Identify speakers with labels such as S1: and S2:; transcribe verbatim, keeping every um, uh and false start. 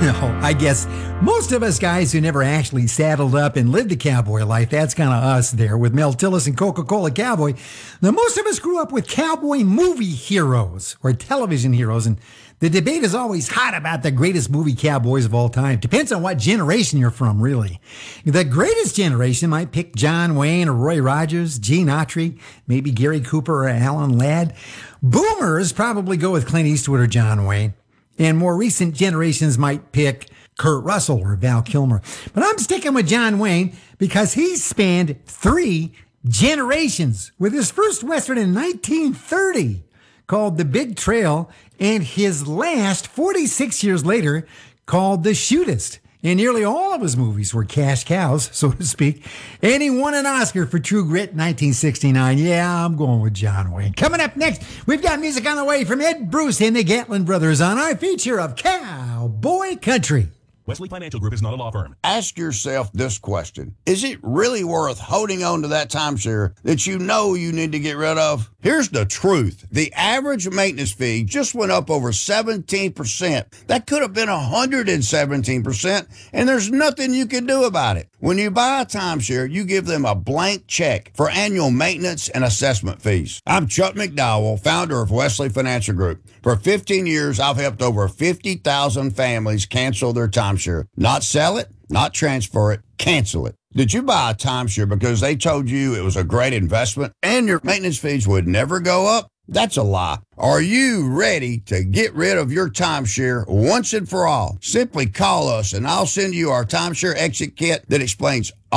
S1: No, I guess most of us guys who never actually saddled up and lived a cowboy life, that's kind of us there with Mel Tillis and Coca-Cola Cowboy. Now, most of us grew up with cowboy movie heroes or television heroes, and the debate is always hot about the greatest movie cowboys of all time. Depends on what generation you're from, really. The greatest generation might pick John Wayne or Roy Rogers, Gene Autry, maybe Gary Cooper or Alan Ladd. Boomers probably go with Clint Eastwood or John Wayne. And more recent generations might pick Kurt Russell or Val Kilmer. But I'm sticking with John Wayne because he spanned three generations with his first Western in nineteen thirty called The Big Trail and his last forty-six years later called The Shootist. And nearly all of his movies were cash cows, so to speak. And he won an Oscar for True Grit in nineteen sixty-nine. Yeah, I'm going with John Wayne. Coming up next, we've got music on the way from Ed Bruce and the Gatlin Brothers on our feature of Cowboy Country.
S2: Wesley Financial Group is not a law firm.
S3: Ask yourself this question. Is it really worth holding on to that timeshare that you know you need to get rid of? Here's the truth. The average maintenance fee just went up over seventeen percent. That could have been one hundred seventeen percent, and there's nothing you can do about it. When you buy a timeshare, you give them a blank check for annual maintenance and assessment fees. I'm Chuck McDowell, founder of Wesley Financial Group. For fifteen years, I've helped over fifty thousand families cancel their timeshare. Not sell it, not transfer it, cancel it. Did you buy a timeshare because they told you it was a great investment and your maintenance fees would never go up? That's a lie. Are you ready to get rid of your timeshare once and for all? Simply call us and I'll send you our timeshare exit kit that explains